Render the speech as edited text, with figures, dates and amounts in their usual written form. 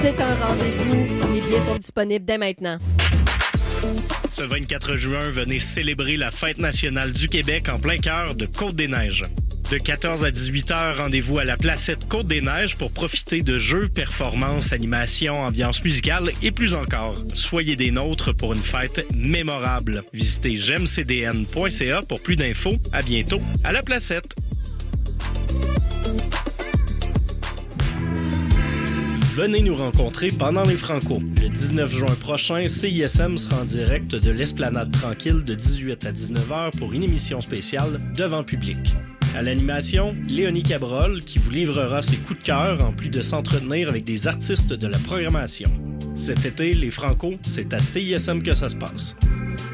C'est un rendez-vous. Les billets sont disponibles dès maintenant. Ce 24 juin, venez célébrer la Fête nationale du Québec en plein cœur de Côte-des-Neiges. De 14 à 18 heures, rendez-vous à la Placette Côte-des-Neiges pour profiter de jeux, performances, animations, ambiance musicale et plus encore. Soyez des nôtres pour une fête mémorable. Visitez gemcdn.ca pour plus d'infos. À bientôt à la Placette. Venez nous rencontrer pendant les Franco. Le 19 juin prochain, CISM sera en direct de l'Esplanade Tranquille de 18 à 19 heures pour une émission spéciale devant public. À l'animation, Léonie Cabrol qui vous livrera ses coups de cœur en plus de s'entretenir avec des artistes de la programmation. Cet été, les Franco, c'est à CISM que ça se passe.